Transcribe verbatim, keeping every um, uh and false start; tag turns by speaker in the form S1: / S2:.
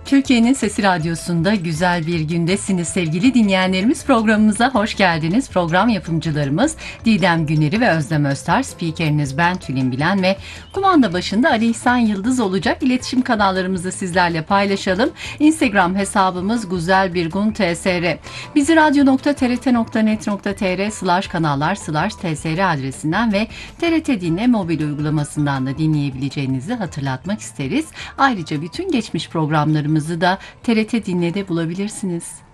S1: Türkiye'nin Sesi Radyosu'nda güzel bir gündesiniz sevgili dinleyenlerimiz. Programımıza hoş geldiniz. Program yapımcılarımız Didem Güneri ve Özlem Öztar, spikeriniz ben Tülin Bilen ve kumanda başında Ali İhsan Yıldız olacak. İletişim kanallarımızı sizlerle paylaşalım. Instagram hesabımız guzelbirgun.tsr. Bizi radyo.trt.net.tr slash kanallar slash tsr adresinden ve T R T Dinle mobil uygulamasından da dinleyebileceğinizi hatırlatmak isteriz. Ayrıca bütün geçmiş programlarımızı da T R T Dinle'de bulabilirsiniz.